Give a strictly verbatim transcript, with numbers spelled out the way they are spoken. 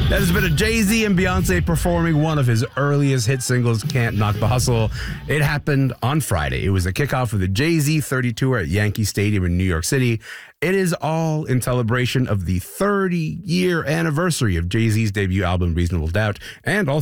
That has been a Jay-Z and Beyonce performing one of his earliest hit singles, Can't Knock the Hustle. It happened on Friday. It was the kickoff of the Jay-Z thirty tour at Yankee Stadium in New York City. It is all in celebration of the thirty-year anniversary of Jay-Z's debut album, Reasonable Doubt, and also